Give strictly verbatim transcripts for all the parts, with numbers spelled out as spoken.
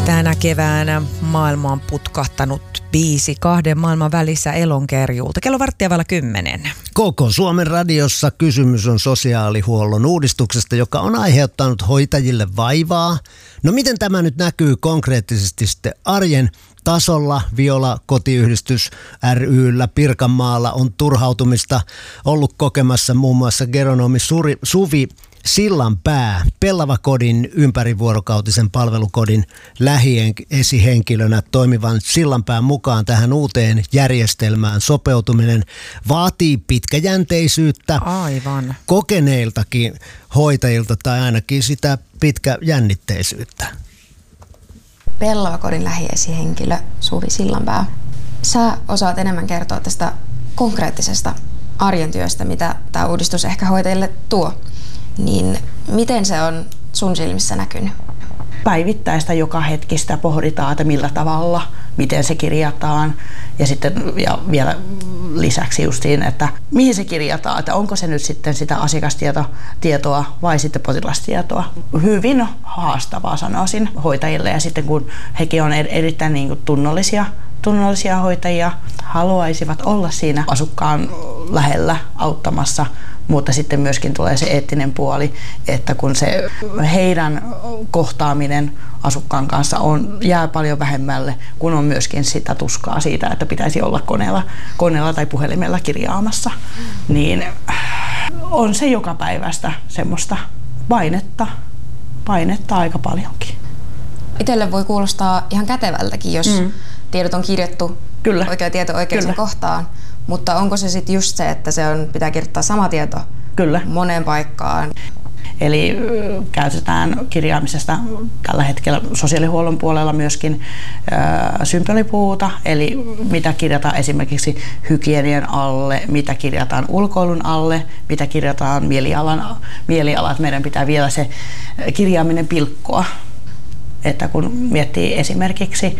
Tänä keväänä maailma on putkahtanut biisi kahden maailman välissä elonkerjuulta. Kello varttia vailla kymmenen. Koko Suomen radiossa kysymys on sosiaalihuollon uudistuksesta, joka on aiheuttanut hoitajille vaivaa. No miten tämä nyt näkyy konkreettisesti sitten arjen tasolla? Viola Kotiyhdistys ry:llä Pirkanmaalla on turhautumista ollut kokemassa muun muassa geronomi Suri, Suvi Sillanpää, Pellava-kodin ympärivuorokautisen palvelukodin lähiesihenkilönä toimivan Sillanpään mukaan tähän uuteen järjestelmään sopeutuminen vaatii pitkäjänteisyyttä. Aivan. Kokeneiltakin hoitajilta tai ainakin sitä pitkäjännitteisyyttä. Pellava-kodin lähiesihenkilö Suvi Sillanpää. Sä osaat enemmän kertoa tästä konkreettisesta arjen työstä, mitä tämä uudistus ehkä hoitajille tuo. Niin miten se on sun silmissä näkynyt? Päivittäistä joka hetkistä pohditaan, että millä tavalla, miten se kirjataan ja sitten ja vielä lisäksi justiin, että mihin se kirjataan, että onko se nyt sitten sitä asiakastietoa vai sitten potilastietoa. Hyvin haastavaa sanoisin hoitajille ja sitten kun hekin on erittäin niin kuin tunnollisia, tunnollisia hoitajia, haluaisivat olla siinä asukkaan lähellä auttamassa. Mutta sitten myöskin tulee se eettinen puoli, että kun se heidän kohtaaminen asukkaan kanssa on, jää paljon vähemmälle, kun on myöskin sitä tuskaa siitä, että pitäisi olla koneella, koneella tai puhelimella kirjaamassa, niin on se joka päivästä semmoista painetta, painetta aika paljonkin. Itselle voi kuulostaa ihan kätevältäkin, jos mm. tiedot on kirjattu Kyllä. oikea tieto oikeaan kohtaan. Mutta onko se sitten just se, että se on, pitää kirjoittaa sama tieto Kyllä. moneen paikkaan? Eli käytetään kirjaamisesta tällä hetkellä sosiaalihuollon puolella myöskin ää, symbolipuuta, eli mitä kirjataan esimerkiksi hygienian alle, mitä kirjataan ulkoilun alle, mitä kirjataan mielialan, mielialat. Meidän pitää vielä se kirjaaminen pilkkoa, että kun miettii esimerkiksi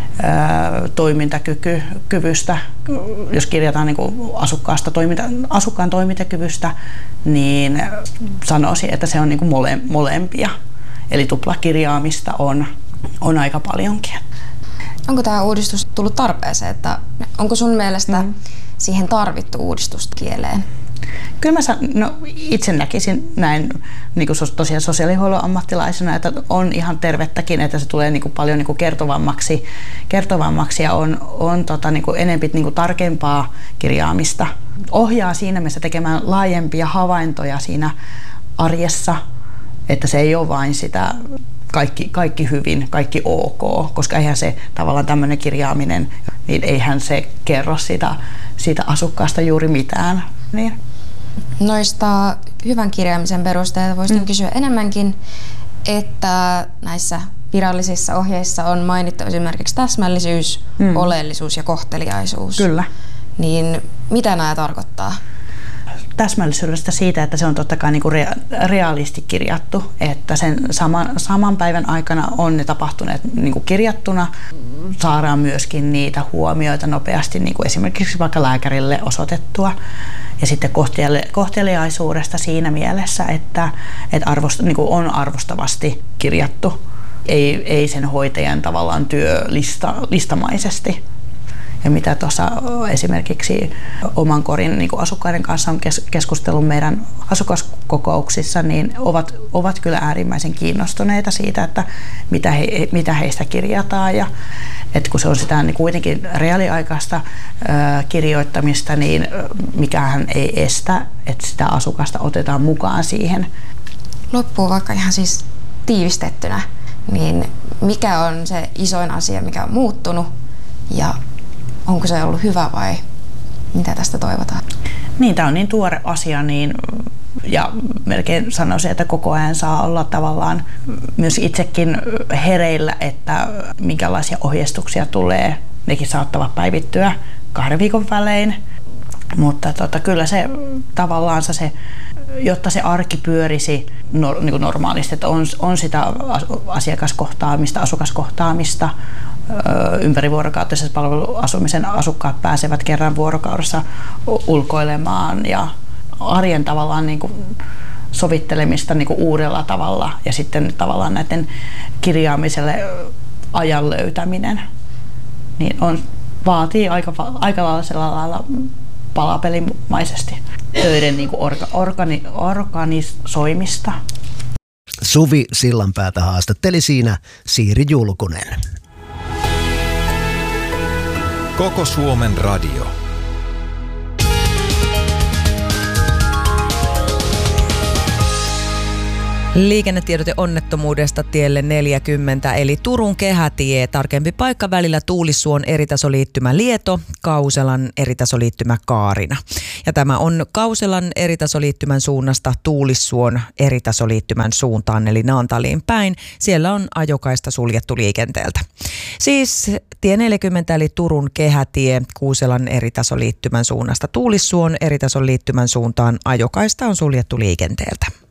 toimintakyvystä, jos kirjataan niin kuin asukkaasta toiminta, asukkaan toimintakyvystä, niin sanoisin, että se on niin kuin mole, molempia. Eli tuplakirjaamista on, on aika paljonkin. Onko tämä uudistus tullut tarpeeseen? Että onko sun mielestä mm. siihen tarvittu uudistusta kieleen? Kyllä mä no, itse näkisin näin niin kuin tosiaan sosiaalihuollon ammattilaisena, että on ihan tervettäkin, että se tulee niin kuin paljon niin kuin kertovammaksi, kertovammaksi ja on, on tota, niin kuin enempi niin kuin tarkempaa kirjaamista. Ohjaa siinä mielessä tekemään laajempia havaintoja siinä arjessa, että se ei ole vain sitä kaikki, kaikki hyvin, kaikki ok, koska eihän se tavallaan tämmöinen kirjaaminen, niin eihän se kerro siitä, siitä asukkaasta juuri mitään. Niin. Noista hyvän kirjaamisen perusteita voisin mm. kysyä enemmänkin, että näissä virallisissa ohjeissa on mainittu esimerkiksi täsmällisyys, mm. oleellisuus ja kohteliaisuus. Kyllä. Niin mitä nämä tarkoittaa? Täsmällisyydestä siitä, että se on totta kai niinku rea- realisti kirjattu, että sen saman, saman päivän aikana on ne tapahtuneet niinku kirjattuna. Saadaan myöskin niitä huomioita nopeasti niinku esimerkiksi vaikka lääkärille osoitettua. Ja sitten kohteliaisuudesta siinä mielessä, että, että arvosta, niinku on arvostavasti kirjattu, ei, ei sen hoitajan tavallaan työlistamaisesti. Ja mitä tuossa esimerkiksi oman korin niin kuin asukkaiden kanssa on keskustellut meidän asukaskokouksissa, niin ovat, ovat kyllä äärimmäisen kiinnostuneita siitä, että mitä, he, mitä heistä kirjataan. Ja että kun se on sitä niin kuitenkin reaaliaikaista ää, kirjoittamista, niin mikähän ei estä, että sitä asukasta otetaan mukaan siihen. Loppuu vaikka ihan siis tiivistettynä, niin mikä on se isoin asia, mikä on muuttunut ja onko se ollut hyvä vai mitä tästä toivotaan? Niin, tämä on niin tuore asia, niin, ja melkein sanoisin, että koko ajan saa olla tavallaan myös itsekin hereillä, että minkälaisia ohjeistuksia tulee. Nekin saattavat päivittyä kahden viikon välein, mutta tota, kyllä se tavallaan se, jotta se arki pyörisi no, niin kuin normaalisti, että on, on sitä asiakaskohtaamista, asukaskohtaamista, ympärivuorokautisessa palveluasumisen asukkaat pääsevät kerran vuorokaudessa ulkoilemaan ja arjen tavallaan niin kuin sovittelemista niin kuin uudella tavalla ja sitten tavallaan näiden kirjaamiselle ajan löytäminen niin on, vaatii aika, aika lailla sillä lailla palapelimaisesti töiden niin kuin orga, organi, organisoimista. Suvi Sillanpäätä haastatteli siinä Siiri Julkunen. Koko Suomen radio. Liikennetiedote onnettomuudesta tielle neljäkymmentä, eli Turun kehätie, tarkempi paikka välillä Tuulissuon eritasoliittymä Lieto, Kauselan eritasoliittymä Kaarina. Ja tämä on Kauselan eritasoliittymän suunnasta Tuulissuon eritasoliittymän suuntaan, eli Naantaliin päin. Siellä on ajokaista suljettu liikenteeltä. Siis tie neljäkymmentä, eli Turun kehätie, Kuuselan eritasoliittymän suunnasta Tuulissuon eritasoliittymän suuntaan, ajokaista on suljettu liikenteeltä.